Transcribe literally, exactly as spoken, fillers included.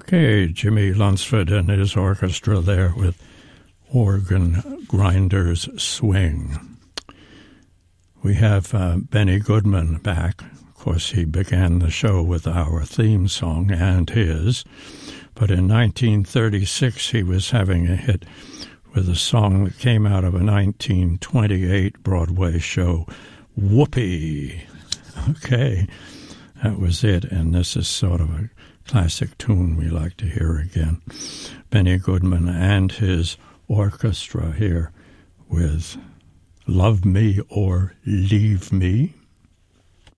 Okay, Jimmy Lunceford and his orchestra there with Organ Grinders Swing. We have uh, Benny Goodman back. Of course, he began the show with our theme song and his, but in nineteen thirty-six he was having a hit with a song that came out of a nineteen twenty-eight Broadway show, Whoopee. Okay, that was it, and this is sort of a classic tune we like to hear again. Benny Goodman and his orchestra here with Love Me or Leave Me.